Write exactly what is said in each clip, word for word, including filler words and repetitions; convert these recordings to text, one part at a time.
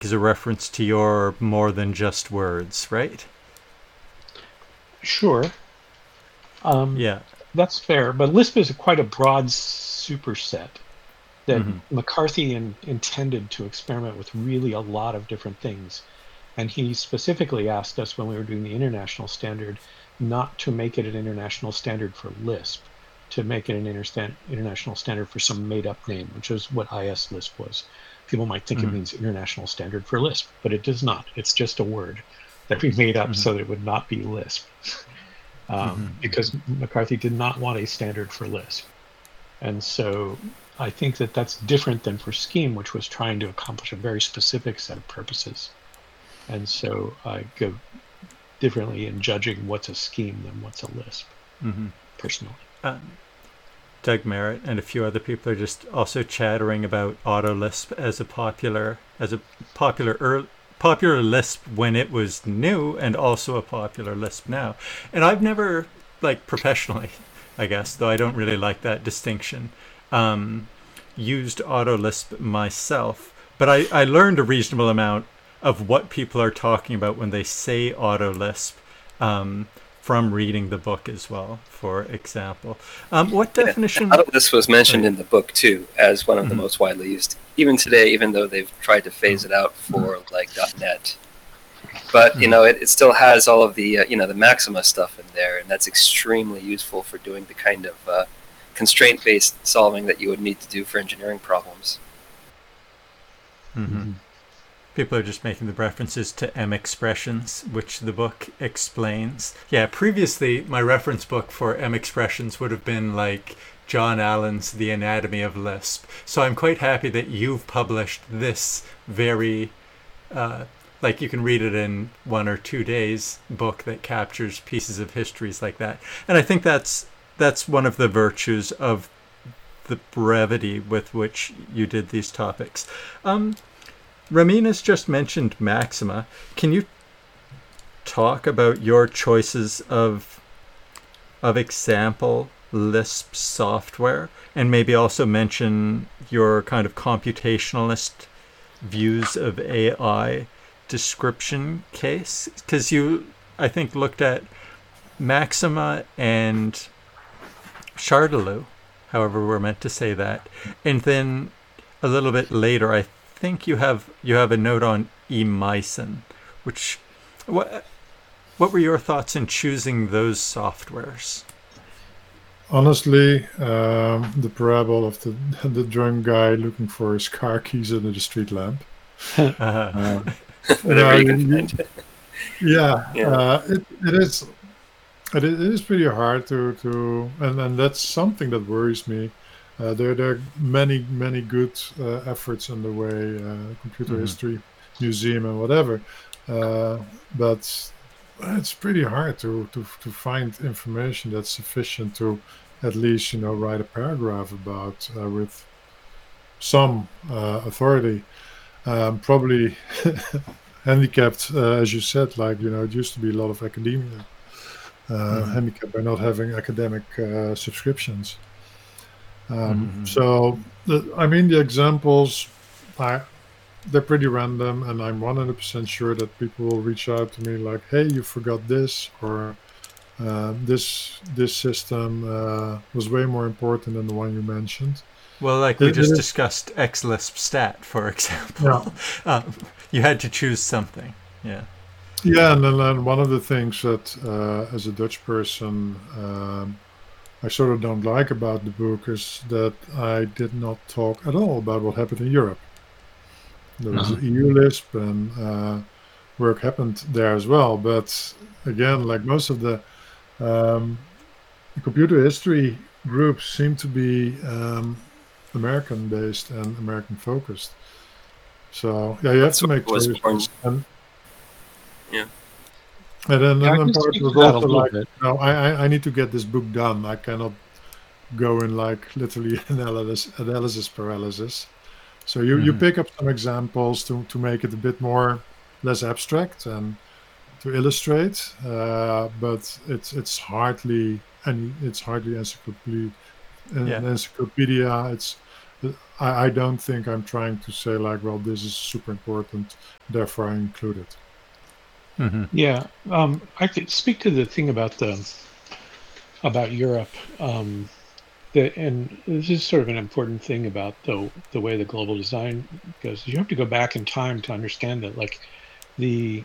is a reference to your more than just words, right? Sure. Um, Yeah. that's fair, but Lisp is a quite a broad superset that Mm-hmm. McCarthy in, intended to experiment with really a lot of different things. And he specifically asked us when we were doing the international standard not to make it an international standard for Lisp, to make it an inter- international standard for some made up name, which is what I S Lisp was. People might think it Mm-hmm. means International Standard for Lisp, but it does not. It's just a word that we made up Mm-hmm. so that it would not be Lisp, Mm-hmm. um, because McCarthy did not want a standard for Lisp. And so I think that that's different than for Scheme, which was trying to accomplish a very specific set of purposes. And so I go differently in judging what's a scheme than what's a Lisp, Mm-hmm. personally. Uh, Doug Merritt and a few other people are just also chattering about AutoLisp as a popular as a popular early, popular Lisp when it was new, and also a popular Lisp now. And I've never, like professionally, I guess, though I don't really like that distinction, um, used AutoLisp myself. But I, I learned a reasonable amount of what people are talking about when they say AutoLisp, um, from reading the book as well, for example. Um, what Yeah, definition? a lot of this was mentioned Sorry. in the book too, as one of the Mhm. most widely used, even today, even though they've tried to phase it out for like .NET. But you Mhm. know, it, it still has all of the uh, you know the Maxima stuff in there, and that's extremely useful for doing the kind of uh, constraint-based solving that you would need to do for engineering problems. Mhm. Mhm. People are just making the references to M expressions, which the book explains. Yeah, previously my reference book for M expressions would have been like John Allen's The Anatomy of Lisp. So I'm quite happy that you've published this very, uh, like you can read it in one or two days, book that captures pieces of histories like that. And I think that's that's one of the virtues of the brevity with which you did these topics. Um, Ramin has just mentioned Maxima. Can you talk about your choices of of example Lisp software, and maybe also mention your kind of computationalist views of A I description case? Because you, I think, looked at Maxima and Chardelot, however we're meant to say that, and then a little bit later, I think you have you have a note on eMycin, which what what were your thoughts in choosing those softwares? Honestly, um, the parable of the the drunk guy looking for his car keys under the street lamp. Uh, Uh, you Whatever know, you can you, find. yeah, Yeah. uh, it, it is it, is- it is pretty hard to to and, and that's something that worries me. Uh, there there are many many good uh, efforts underway, uh, computer mhm. history museum and whatever, uh, but it's pretty hard to, to to find information that's sufficient to at least you know write a paragraph about uh, with some uh, authority. Um, probably handicapped, uh, as you said, like you know, it used to be a lot of academia uh, Mhm. handicapped by not having academic uh, subscriptions. Um, Mhm. so, the, I mean, the examples, I, they're pretty random, and I'm one hundred percent sure that people will reach out to me like, "Hey, you forgot this," or uh, "This this system uh, was way more important than the one you mentioned." Well, like we It, just it is, discussed Xlisp stat, for yeah, example. um, you had to choose something. Yeah. yeah, and then, then one of the things that, uh, as a Dutch person, um, I sort of don't like about the book is that I did not talk at all about what happened in Europe. There was Uh-huh. E U Lisp and uh, work happened there as well. But again, like most of the, um, the computer history groups seem to be um, American based and American focused. So yeah, you have That's to what make was born. choices. And Yeah. and then Yeah, I another can part speak was to that a also little like, bit. no, I, I I need to get this book done. I cannot go in like literally analysis analysis paralysis. So you you Mhm. pick up some examples to to make it a bit more less abstract and to illustrate, uh, but it's it's hardly any it's hardly encyclopedia Yeah. an encyclopedia. It's I, I don't think I'm trying to say like, well, this is super important, therefore I include it. Mm-hmm. Yeah, um, I could speak to the thing about the about Europe. Um, the, and this is sort of an important thing about the the way the global design goes. You have to go back in time to understand that, like, the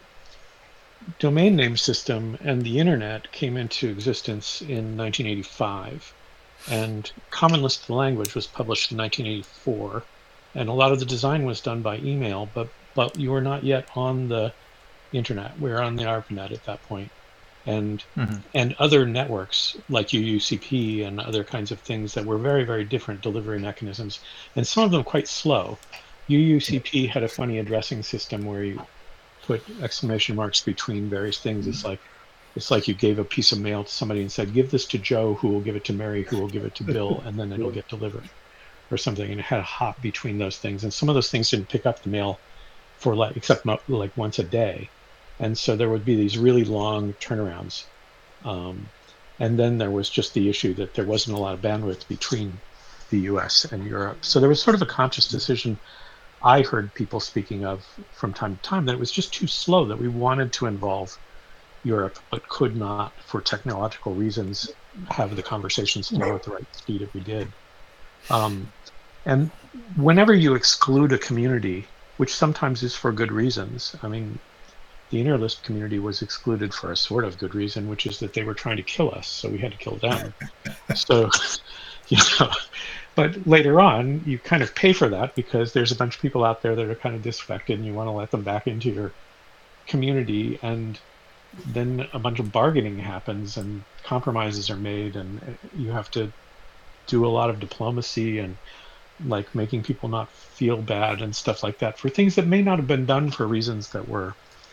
domain name system and the internet came into existence in nineteen eighty-five, and Common Lisp of the Language was published in nineteen eighty-four, and a lot of the design was done by email, but but you were not yet on the internet. We were on the ARPANET at that point, and Mm-hmm. and other networks like U U C P and other kinds of things that were very, very different delivery mechanisms, and some of them quite slow. U U C P had a funny addressing system where you put exclamation marks between various things. It's like it's like you gave a piece of mail to somebody and said, "Give this to Joe, who will give it to Mary, who will give it to Bill, and then it'll get delivered," or something. And it had a hop between those things, and some of those things didn't pick up the mail for like except like once a day. And so there would be these really long turnarounds. Um, and then there was just the issue that there wasn't a lot of bandwidth between the U S and Europe. So there was sort of a conscious decision I heard people speaking of from time to time, that it was just too slow, that we wanted to involve Europe, but could not, for technological reasons, have the conversations flow at the right speed if we did. Um, and whenever you exclude a community, which sometimes is for good reasons, I mean, the Interlisp community was excluded for a sort of good reason, which is that they were trying to kill us, so we had to kill them. So, you know, but later on, you kind of pay for that because there's a bunch of people out there that are kind of disaffected, and you want to let them back into your community, and then a bunch of bargaining happens, and compromises are made, and you have to do a lot of diplomacy and like making people not feel bad and stuff like that for things that may not have been done for reasons that were,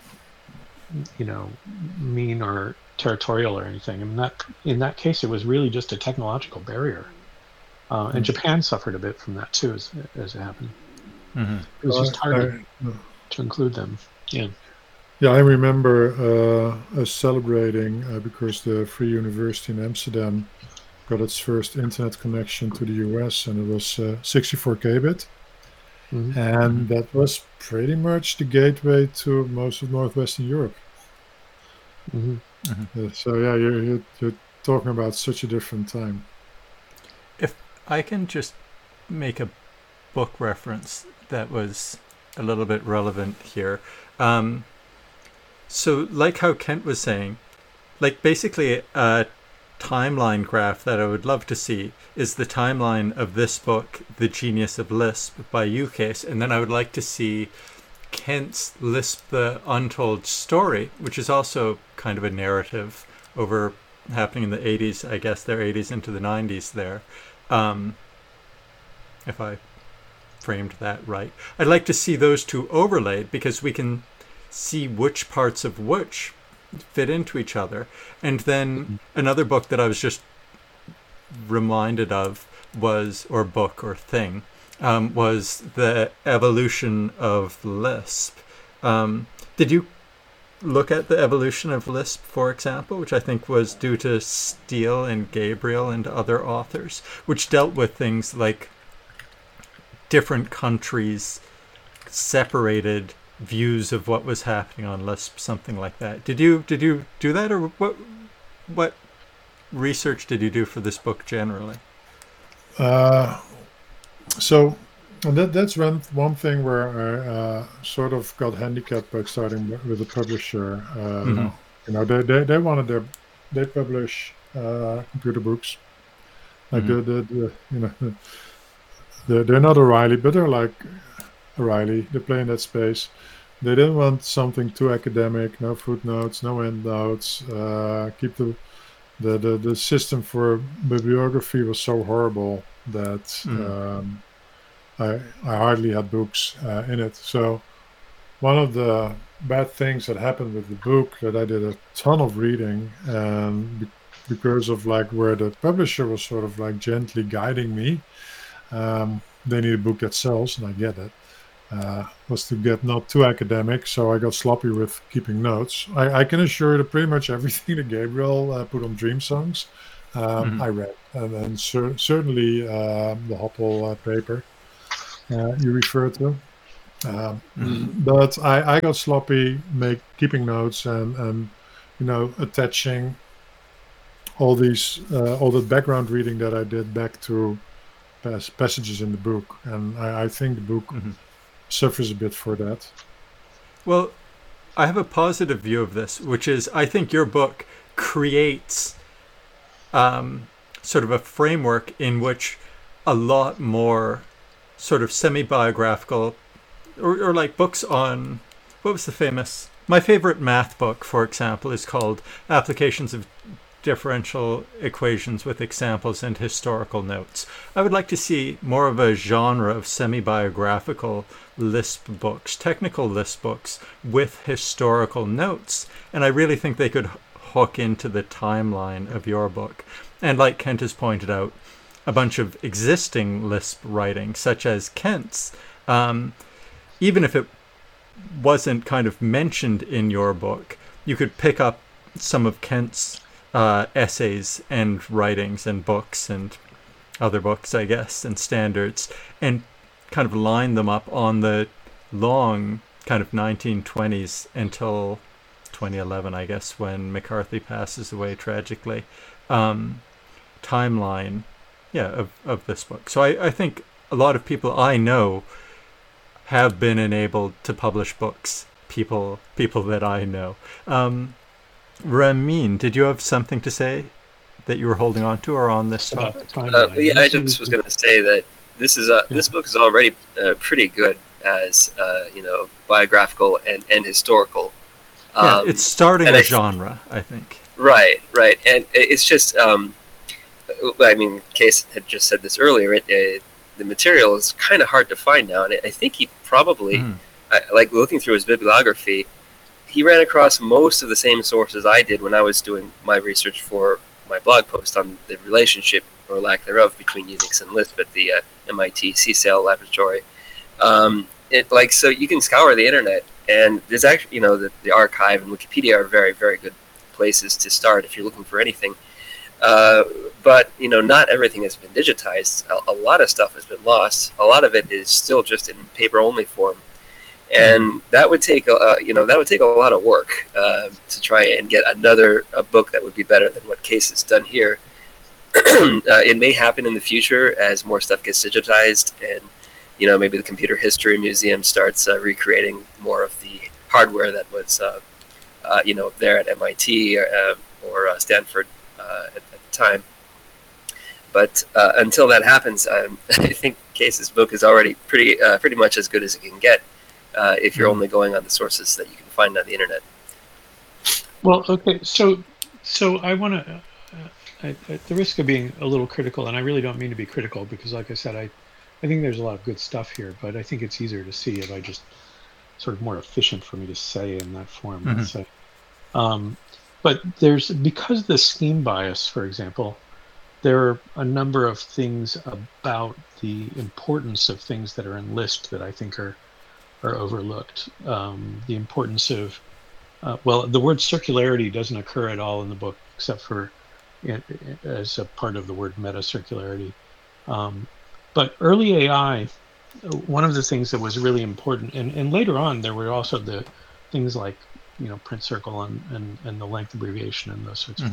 you know, mean or territorial or anything. I mean, that in that case, it was really just a technological barrier, uh, and Japan suffered a bit from that too, as as it happened. Mm-hmm. It was just hard I, to, I, to include them. Yeah. Yeah, I remember uh, us celebrating uh, because the Free University in Amsterdam got its first internet connection to the U S, and it was uh, sixty-four K bit. Mm-hmm. And mm-hmm. that was pretty much the gateway to most of Northwestern Europe. Mm-hmm. Mm-hmm. Uh, so yeah, you're, you're, you're talking about such a different time. If I can just make a book reference that was a little bit relevant here. Um, so like how Kent was saying, like basically a timeline graph that I would love to see is the timeline of this book, The Genius of Lisp by UCASE, and then I would like to see Kent's Lisp the Untold Story, which is also kind of a narrative over happening in the eighties, I guess their eighties into the nineties there. Um, if I framed that right. I'd like to see those two overlaid because we can see which parts of which fit into each other. And then another book that I was just reminded of was, or book or thing, um, was The Evolution of Lisp. Um, did you look at The Evolution of Lisp, for example, which I think was due to Steele and Gabriel and other authors, which dealt with things like different countries' separated views of what was happening on Lisp, something like that. Did you did you do that, or what what research did you do for this book generally? Uh, so that that's one one thing where I uh, sort of got handicapped by starting with a publisher. Um, mm-hmm. You know, they, they they wanted their they publish uh, computer books, like mm-hmm. the, the, the you know they're they're not O'Reilly, but they're like O'Reilly. They play in that space. They didn't want something too academic, no footnotes, no endnotes. Uh, keep the, the the the system for bibliography was so horrible that mm. um, I I hardly had books uh, in it. So one of the bad things that happened with the book that I did a ton of reading, and be- because of like where the publisher was sort of like gently guiding me, um, they need a book that sells, and I get it. Uh, was to get not too academic, so I got sloppy with keeping notes. I, I can assure that pretty much everything that Gabriel uh, put on Dream Songs, um, mm-hmm. I read, and, and cer- certainly uh, the Hoppel uh, paper. uh, you refer to. Um, Mhm. but I, I got sloppy make keeping notes and, and you know attaching all these uh, all the background reading that I did back to pas- passages in the book, and I, I think the book Mhm. suffers a bit for that. Well, I have a positive view of this, which is I think your book creates um, sort of a framework in which a lot more sort of semi-biographical or, or like books on, what was the famous, my favorite math book, for example, is called Applications of Differential Equations with Examples and Historical Notes. I would like to see more of a genre of semi-biographical Lisp books, technical Lisp books with historical notes. And I really think they could hook into the timeline of your book. And like Kent has pointed out, a bunch of existing Lisp writing, such as Kent's, um, even if it wasn't kind of mentioned in your book, you could pick up some of Kent's uh, essays and writings and books and other books, I guess, and standards, and kind of line them up on the long kind of nineteen twenties until twenty eleven, I guess, when McCarthy passes away tragically, um, timeline, yeah, of, of this book. So I, I think a lot of people I know have been enabled to publish books, people people that I know. Um, Ramin, did you have something to say that you were holding on to or on this About topic? the Uh, timeline. yeah, I This just is- was going to say that this is uh, Yeah. this book is already uh, pretty good as uh, you know biographical and, and historical. Yeah, Um, it's starting and a I- genre, I think. Right, right, and it- it's just um, I mean, Case had just said this earlier. It, it the material is kind of hard to find now, and I think he probably Mhm. I, like looking through his bibliography. He ran across most of the same sources I did when I was doing my research for my blog post on the relationship or lack thereof between Unix and Lisp at the uh, M I T C S A L laboratory. Um, it like so you can scour the internet, and there's actually you know the, the archive and Wikipedia are very very good places to start if you're looking for anything. Uh, but you know, not everything has been digitized. A, a lot of stuff has been lost. A lot of it is still just in paper-only form, and that would take a uh, you know that would take a lot of work uh, to try and get another a book that would be better than what Case has done here. uh, it may happen in the future as more stuff gets digitized, and you know maybe the Computer History Museum starts uh, recreating more of the hardware that was uh, uh, you know there at M I T or, uh, or uh, Stanford uh, at, at the time. But uh, until that happens, um, I think Case's book is already pretty uh, pretty much as good as it can get uh, if you're Mhm. only going on the sources that you can find on the internet. Well, okay, so so I want to, uh, at, at the risk of being a little critical, and I really don't mean to be critical because, like I said, I, I think there's a lot of good stuff here, but I think it's easier to see if I just sort of more efficient for me to say in that form. Mhm. Let's say, um, but there's because the scheme bias, for example, there are a number of things about the importance of things that are in Lisp that I think are are overlooked. Um, the importance of Uh, well, the word circularity doesn't occur at all in the book, except for it, as a part of the word meta-circularity. Um, but early A I, one of the things that was really important, and, and later on there were also the things like, you know, print circle and, and, and the length abbreviation and those sorts of